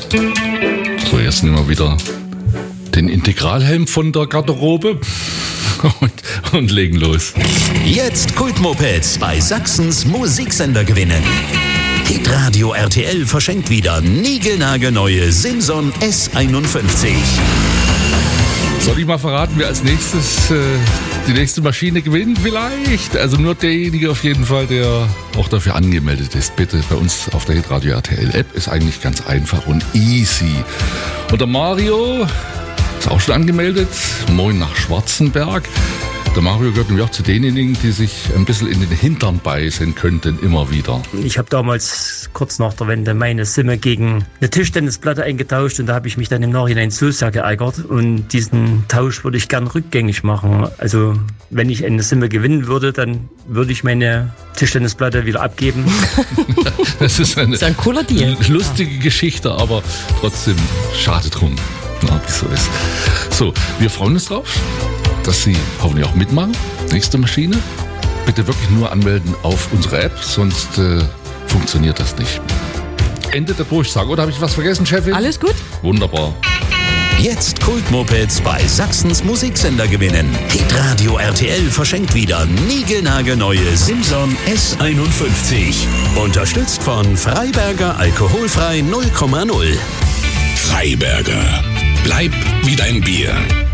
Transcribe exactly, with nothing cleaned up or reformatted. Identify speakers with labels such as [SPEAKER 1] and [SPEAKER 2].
[SPEAKER 1] So, jetzt nehmen wir wieder den Integralhelm von der Garderobe und, und legen los.
[SPEAKER 2] Jetzt Kultmopeds bei Sachsens Musiksender gewinnen. Hitradio R T L verschenkt wieder niegelnagelneue Simson S einundfünfzig.
[SPEAKER 1] Soll ich mal verraten, wer als nächstes äh, die nächste Maschine gewinnt vielleicht? Also nur derjenige auf jeden Fall, der auch dafür angemeldet ist. Bitte bei uns auf der Hitradio R T L App. Ist eigentlich ganz einfach und easy. Und der Mario ist auch schon angemeldet. Moin nach Schwarzenberg. Der Mario gehört nämlich auch zu denjenigen, die sich ein bisschen in den Hintern beißen könnten, immer wieder.
[SPEAKER 3] Ich habe damals kurz nach der Wende meine Simme gegen eine Tischtennisplatte eingetauscht und da habe ich mich dann im Nachhinein so sehr geärgert und diesen Tausch würde ich gern rückgängig machen. Also wenn ich eine Simme gewinnen würde, dann würde ich meine Tischtennisplatte wieder abgeben.
[SPEAKER 1] Das ist eine
[SPEAKER 4] das ist ein cooler Deal.
[SPEAKER 1] Lustige ja. Geschichte, aber trotzdem schade drum, ja, wie so ist. So, wir freuen uns drauf, dass Sie hoffentlich auch mitmachen. Nächste Maschine. Bitte wirklich nur anmelden auf unsere App, sonst äh, funktioniert das nicht. Ende der Durchsage. Oder habe ich was vergessen, Chefin?
[SPEAKER 4] Alles gut?
[SPEAKER 1] Wunderbar.
[SPEAKER 2] Jetzt Kultmopeds bei Sachsens Musiksender gewinnen. Hitradio R T L verschenkt wieder niegelnagelneue Simson S einundfünfzig. Unterstützt von Freiberger Alkoholfrei null Komma null.
[SPEAKER 5] Freiberger. Bleib wie dein Bier.